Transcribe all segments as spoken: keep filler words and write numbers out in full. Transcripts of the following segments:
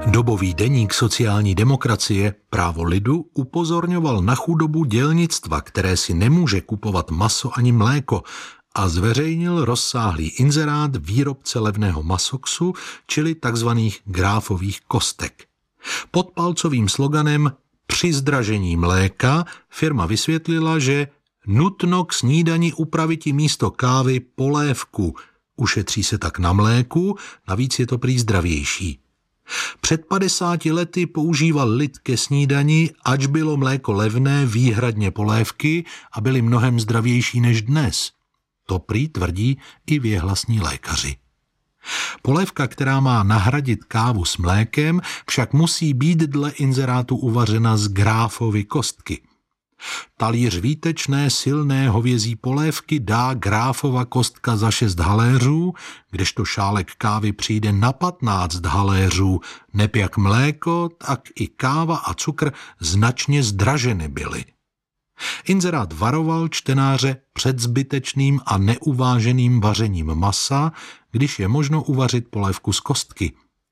Dobový deník sociální demokracie Právo lidu upozorňoval na chudobu dělnictva, které si nemůže kupovat maso ani mléko, a zveřejnil rozsáhlý inzerát výrobce levného masoxu, čili takzvaných gráfových kostek. Pod palcovým sloganem Při zdražení mléka firma vysvětlila, že nutno k snídani upraviti místo kávy polévku. Ušetří se tak na mléku, navíc je to prý zdravější. Před padesáti lety používal lid ke snídani, ač bylo mléko levné, výhradně polévky a byly mnohem zdravější než dnes. To prý tvrdí i věhlasní lékaři. Polévka, která má nahradit kávu s mlékem, však musí být dle inzerátu uvařena z Gráfovy kostky. Talíř výtečné silné hovězí polévky dá Gráfova kostka za šest haléřů, kdežto šálek kávy přijde na patnáct haléřů, neb jak mléko, tak i káva a cukr značně zdraženy byly. Inzerát varoval čtenáře před zbytečným a neuváženým vařením masa, když je možno uvařit polévku z kostky.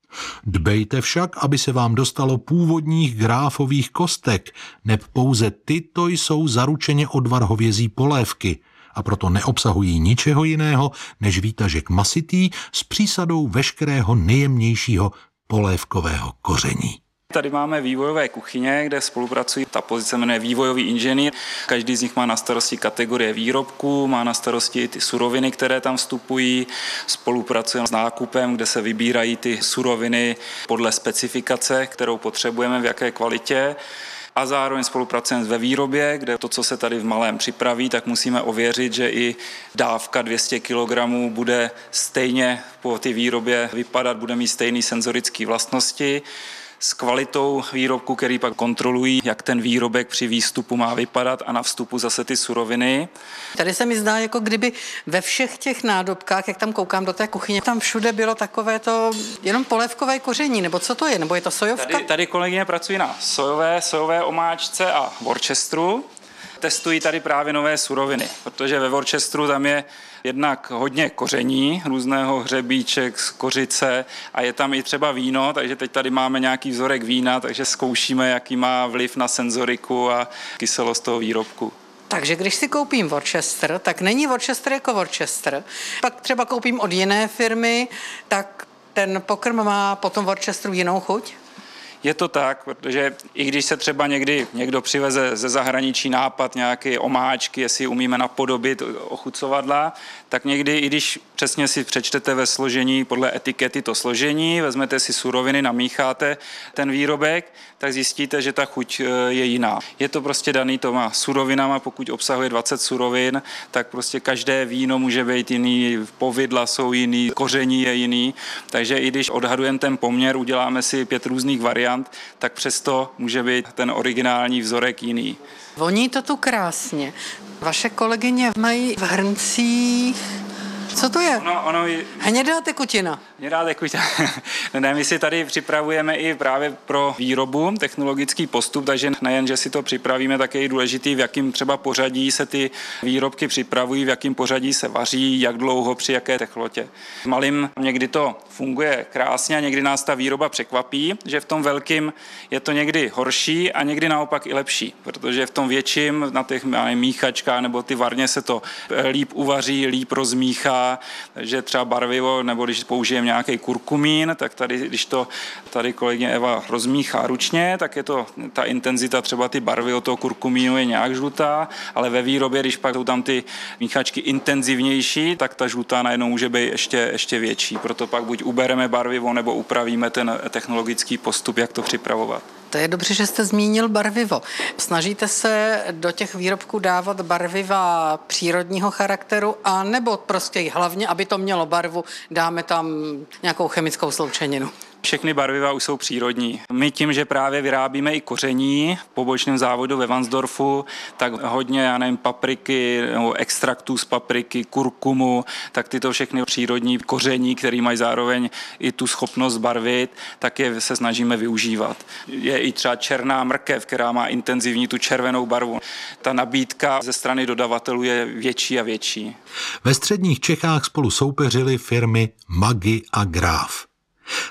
Dbejte však, aby se vám dostalo původních Gráfových kostek, neb pouze tyto jsou zaručeně odvar hovězí polévky a proto neobsahují ničeho jiného než výtažek masitý s přísadou veškerého nejjemnějšího polévkového koření. Tady máme vývojové kuchyně, kde spolupracují. Ta pozice jmenuje vývojový inženýr. Každý z nich má na starosti kategorie výrobků, má na starosti i ty suroviny, které tam vstupují. Spolupracujeme s nákupem, kde se vybírají ty suroviny podle specifikace, kterou potřebujeme, v jaké kvalitě. A zároveň spolupracujeme ve výrobě, kde to, co se tady v malém připraví, tak musíme ověřit, že i dávka dvě stě kilogramů bude stejně po té výrobě vypadat, bude mít stejné senzorické vlastnosti. S kvalitou výrobku, který pak kontrolují, jak ten výrobek při výstupu má vypadat a na vstupu zase ty suroviny. Tady se mi zdá, jako kdyby ve všech těch nádobkách, jak tam koukám do té kuchyně, tam všude bylo takové to jenom polévkové koření, nebo co to je, nebo je to sojovka? Tady, tady kolegyně pracují na sojové, sojové omáčce a Worcesteru. Testují tady právě nové suroviny, protože ve Worcesteru tam je jednak hodně koření, různého hřebíček, kořice a je tam i třeba víno, takže teď tady máme nějaký vzorek vína, takže zkoušíme, jaký má vliv na senzoriku a kyselost toho výrobku. Takže když si koupím Worcester, tak není Worcester jako Worcester. Pak třeba koupím od jiné firmy, tak ten pokrm má potom Worcesteru jinou chuť? Je to tak, protože i když se třeba někdy někdo přiveze ze zahraničí nápad nějaké omáčky, jestli umíme napodobit ochucovadla, tak někdy, i když přesně si přečtete ve složení podle etikety to složení, vezmete si suroviny, namícháte ten výrobek, tak zjistíte, že ta chuť je jiná. Je to prostě daný těma surovinama, pokud obsahuje dvacet surovin, tak prostě každé víno může být jiný, povidla jsou jiný, koření je jiný, takže i když odhadujeme ten poměr, uděláme si pět různých variant, tak přesto může být ten originální vzorek jiný. Voní to tu krásně. Vaše kolegyně mají v hrncích... Co to je? Ono, ono je... Hnědá tekutina. Hnědá tekutina. Ne, my si tady připravujeme i právě pro výrobu technologický postup, takže nejen, že si to připravíme, tak je i důležitý, v jakém třeba pořadí se ty výrobky připravují, v jakém pořadí se vaří, jak dlouho, při jaké teplotě. Malým někdy to funguje krásně a někdy nás ta výroba překvapí, že v tom velkým je to někdy horší a někdy naopak i lepší, protože v tom větším, na těch míchačkách nebo ty varně se to líp uvaří, líp rozmíchá, že třeba barvivo, nebo když použijeme nějaký kurkumín, tak tady, když to tady kolegyně Eva rozmíchá ručně, tak je to ta intenzita, třeba ty barvy od toho kurkumínu je nějak žlutá, ale ve výrobě, když pak jsou tam ty míchačky intenzivnější, tak ta žlutá najednou může být ještě, ještě větší. Proto pak buď ubereme barvivo, nebo upravíme ten technologický postup, jak to připravovat. To je dobře, že jste zmínil barvivo. Snažíte se do těch výrobků dávat barviva přírodního charakteru, a nebo prostě hlavně, aby to mělo barvu, dáme tam nějakou chemickou sloučeninu? Všechny barviva už jsou přírodní. My tím, že právě vyrábíme i koření v pobočném závodu ve Varnsdorfu, tak hodně, já nevím, papriky nebo extraktů z papriky, kurkumu, tak tyto všechny přírodní koření, které mají zároveň i tu schopnost barvit, tak je se snažíme využívat. Je i třeba černá mrkev, která má intenzivní tu červenou barvu. Ta nabídka ze strany dodavatelů je větší a větší. Ve středních Čechách spolu soupeřily firmy Maggi a Graf.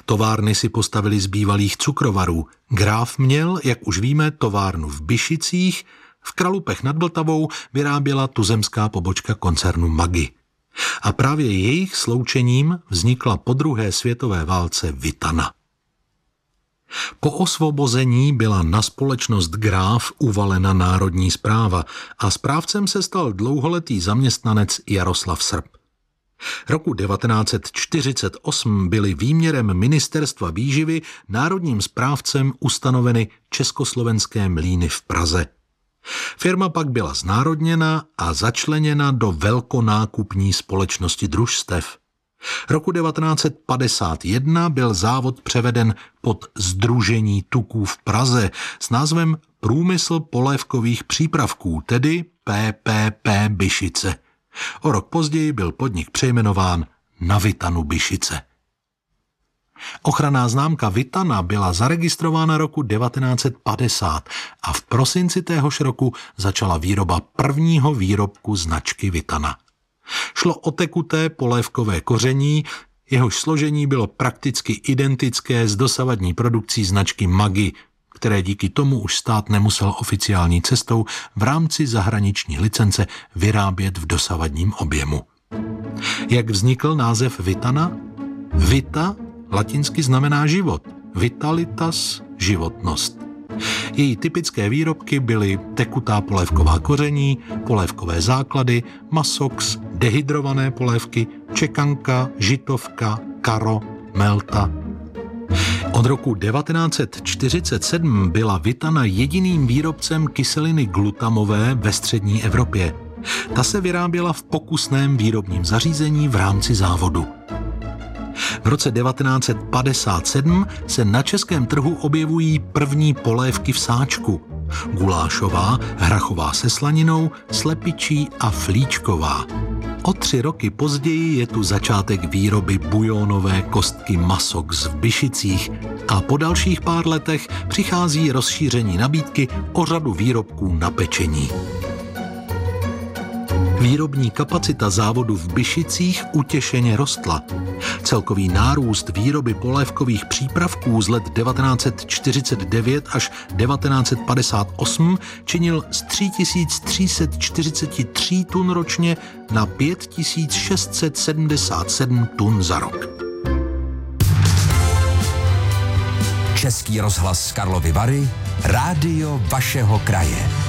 Továrny si postavili z bývalých cukrovarů. Gráf měl, jak už víme, továrnu v Byšicích, v Kralupech nad Vltavou vyráběla tuzemská pobočka koncernu Maggi. A právě jejich sloučením vznikla po druhé světové válce Vitana. Po osvobození byla na společnost Gráf uvalena národní správa a správcem se stal dlouholetý zaměstnanec Jaroslav Srb. Roku devatenáct set čtyřicet osm byly výměrem Ministerstva výživy národním správcem ustanoveny Československé mlýny v Praze. Firma pak byla znárodněna a začleněna do velkonákupní společnosti družstev. Roku devatenáct set padesát jedna byl závod převeden pod Sdružení tuků v Praze s názvem Průmysl polévkových přípravků, tedy P P P Byšice. O rok později byl podnik přejmenován na Vitanu Byšice. Ochranná známka Vitana byla zaregistrována roku devatenáct set padesát a v prosinci téhož roku začala výroba prvního výrobku značky Vitana. Šlo o tekuté polévkové koření, jehož složení bylo prakticky identické s dosavadní produkcí značky Maggi, které díky tomu už stát nemusel oficiální cestou v rámci zahraniční licence vyrábět v dosavadním objemu. Jak vznikl název Vitana? Vita latinsky znamená život, vitalitas životnost. Její typické výrobky byly tekutá polévková koření, polévkové základy, masox, dehydrované polévky, čekanka, žitovka, karo, melta. Od roku devatenáct set čtyřicet sedm byla Vitana jediným výrobcem kyseliny glutamové ve střední Evropě. Ta se vyráběla v pokusném výrobním zařízení v rámci závodu. V roce devatenáct set padesát sedm se na českém trhu objevují první polévky v sáčku. Gulášová, hrachová se slaninou, slepičí a flíčková. O tři roky později je tu začátek výroby bujónové kostky Masox v Byšicích a po dalších pár letech přichází rozšíření nabídky o řadu výrobků na pečení. Výrobní kapacita závodu v Byšicích utěšeně rostla. Celkový nárůst výroby polévkových přípravků z let devatenáct set čtyřicet devět až devatenáct set padesát osm činil z tři tisíce tři sta čtyřicet tři tun ročně na pět tisíc šest set sedmdesát sedm tun za rok. Český rozhlas Karlovy Vary, rádio vašeho kraje.